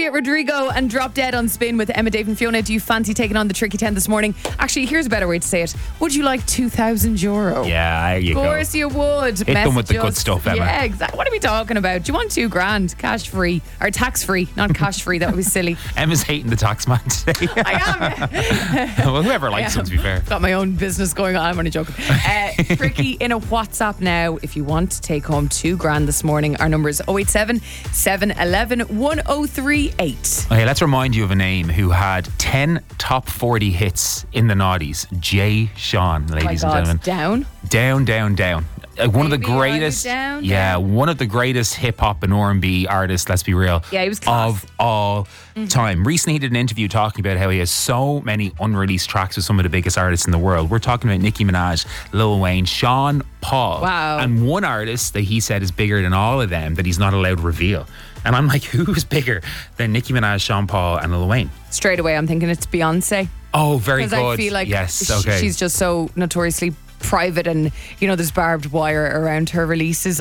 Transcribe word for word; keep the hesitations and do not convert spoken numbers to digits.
Olivia Rodrigo and Drop Dead on Spin with Emma, Dave and Fiona. Do you fancy taking on the Tricky ten this morning? Actually, here's a better way to say it. Would you like two thousand euro? Yeah, there you go. Of course you would. Hit them with the Message good us. stuff, Emma. Yeah, exactly. What are we talking about? Do you want two grand? Cash free. Or tax free, not cash free. That would be silly. Emma's hating the tax man today. I am. Well, whoever likes I him, to be fair. Got my own business going on. I'm only joking. Uh, Tricky in a WhatsApp now. If you want to take home two grand this morning, our number is oh eight seven, seven one one, one oh three eight. Okay, let's remind you of a name who had ten top forty hits in the noughties. Jay Sean, ladies oh my and God, gentlemen. down. Down, down, down. Uh, one of the Baby, are you greatest, down, yeah, down? one of the greatest hip hop and R and B artists. Let's be real. Yeah, he was class. Of all mm-hmm. time. Recently, he did an interview talking about how he has so many unreleased tracks with some of the biggest artists in the world. We're talking about Nicki Minaj, Lil Wayne, Sean Paul, Wow. and one artist that he said is bigger than all of them that he's not allowed to reveal. And I'm like, who's bigger than Nicki Minaj, Sean Paul, and Lil Wayne? Straight away, I'm thinking it's Beyonce. Oh, very good. Because I feel like yes, sh- okay. she's just so notoriously private, and you know there's barbed wire around her releases.